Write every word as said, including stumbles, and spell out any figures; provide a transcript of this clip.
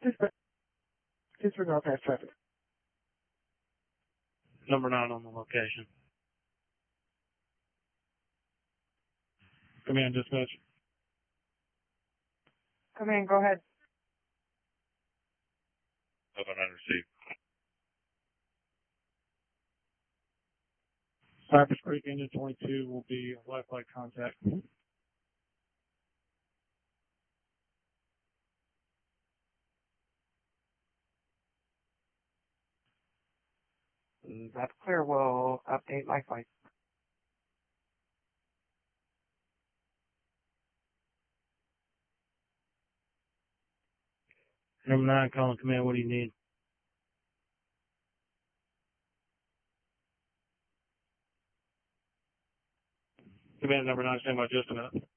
Disregard, disregard past traffic. Number nine on the location. Command dispatch. Command, go ahead. Number nine received. Cypress Creek engine twenty-two will be live flight contact. That's clear. We'll update life flight. Number nine, calling command. What do you need? Command number nine, stand by just a minute.